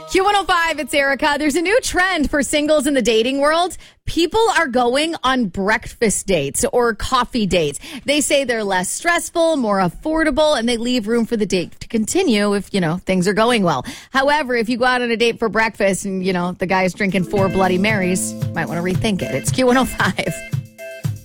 Q105, it's Erica. There's a new trend for singles in the dating world. People are going on breakfast dates or coffee dates. They say they're less stressful, more affordable, and they leave room for the date to continue if, things are going well. However, if you go out on a date for breakfast and, the guy's drinking 4 Bloody Marys, you might want to rethink it. It's Q105.